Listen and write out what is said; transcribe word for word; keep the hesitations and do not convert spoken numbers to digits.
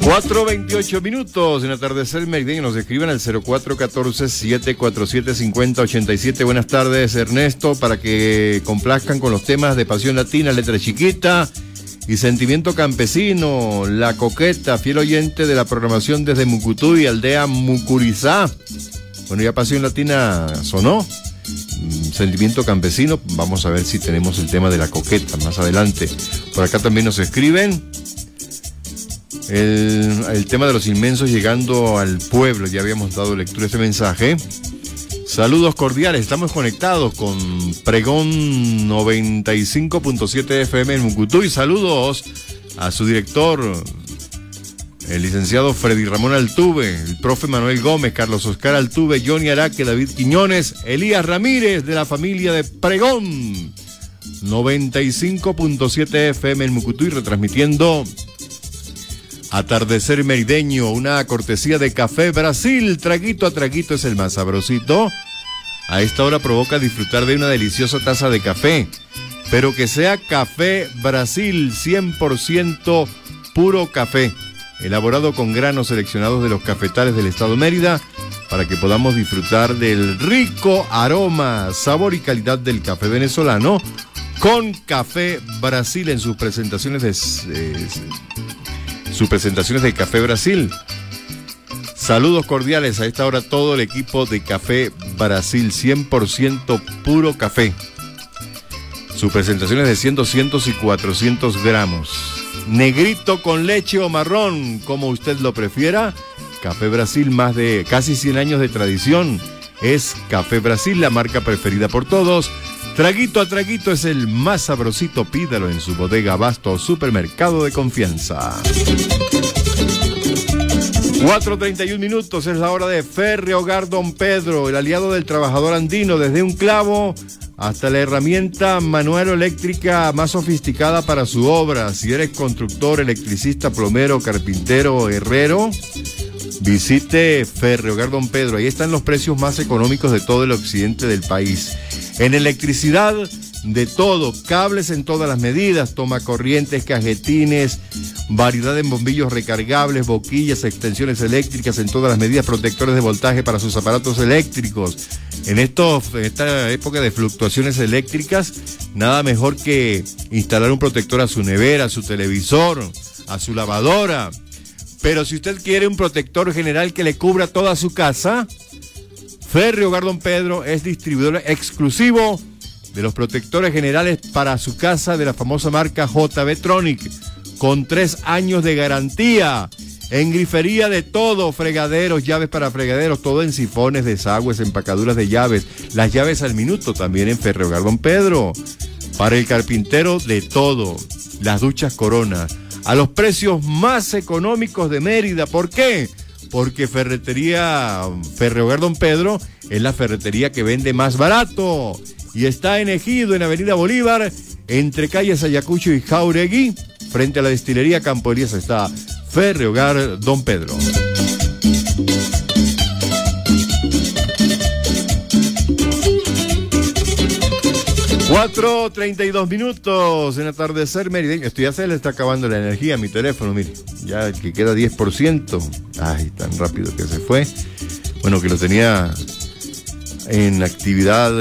cuatro veintiocho minutos en atardecer meridiano. Nos escriben al cero cuatro uno cuatro, siete cuatro siete, cinco cero ocho siete. Buenas tardes, Ernesto, para que complazcan con los temas de Pasión Latina, Letra Chiquita y Sentimiento Campesino. La Coqueta, fiel oyente de la programación desde Mucutuy, aldea Mucurizá. Bueno, ya Pasión Latina sonó. Sentimiento Campesino, vamos a ver si tenemos el tema de La Coqueta más adelante. Por acá también nos escriben el, el tema de los inmensos llegando al pueblo. Ya habíamos dado lectura a este mensaje. Saludos cordiales, estamos conectados con Pregón noventa y cinco punto siete F M en Mucutuy. Saludos a su director, el licenciado Freddy Ramón Altuve, el profe Manuel Gómez, Carlos Oscar Altuve, Johnny Araque, David Quiñones, Elías Ramírez, de la familia de Pregón noventa y cinco punto siete F M en Mucutuy, retransmitiendo Atardecer Merideño, una cortesía de Café Brasil. Traguito a traguito es el más sabrosito. A esta hora provoca disfrutar de una deliciosa taza de café, pero que sea Café Brasil, cien por ciento puro café, elaborado con granos seleccionados de los cafetales del estado Mérida, para que podamos disfrutar del rico aroma, sabor y calidad del café venezolano con Café Brasil en sus presentaciones de eh, sus presentaciones de Café Brasil. Saludos cordiales a esta hora todo el equipo de Café Brasil, cien por ciento puro café. Sus presentaciones de cien, doscientos y cuatrocientos gramos. Negrito con leche o marrón, como usted lo prefiera. Café Brasil, más de casi cien años de tradición. Es Café Brasil, la marca preferida por todos. Traguito a traguito es el más sabrosito. Pídalo en su bodega, abasto o supermercado de confianza. cuatro treinta y uno minutos, es la hora de Ferrehogar Don Pedro, el aliado del trabajador andino, desde un clavo hasta la herramienta manual o eléctrica más sofisticada para su obra. Si eres constructor, electricista, plomero, carpintero o herrero, visite Ferrehogar Don Pedro. Ahí están los precios más económicos de todo el occidente del país. En electricidad, de todo, cables en todas las medidas, tomacorrientes, cajetines, variedad de bombillos recargables, boquillas, extensiones eléctricas en todas las medidas, protectores de voltaje para sus aparatos eléctricos. En, estos, en esta época de fluctuaciones eléctricas, nada mejor que instalar un protector a su nevera, a su televisor, a su lavadora. Pero si usted quiere un protector general que le cubra toda su casa, Ferrehogar Don Pedro es distribuidor exclusivo de los protectores generales para su casa de la famosa marca J B Tronic, con tres años de garantía. En grifería de todo, fregaderos, llaves para fregaderos, todo en sifones, desagües, empacaduras de llaves, las llaves al minuto también en Ferrehogar Don Pedro. Para el carpintero, de todo, las duchas Corona, a los precios más económicos de Mérida. ¿Por qué? Porque Ferretería Ferrehogar Don Pedro es la ferretería que vende más barato y está en Ejido, en Avenida Bolívar, entre calles Ayacucho y Jauregui, frente a la destilería Campo Elías. Está Ferrehogar Don Pedro. cuatro treinta y dos minutos en atardecer merideño. Esto ya se le está acabando la energía a mi teléfono, mire. Ya que queda diez por ciento. Ay, tan rápido que se fue. Bueno, que lo tenía en actividad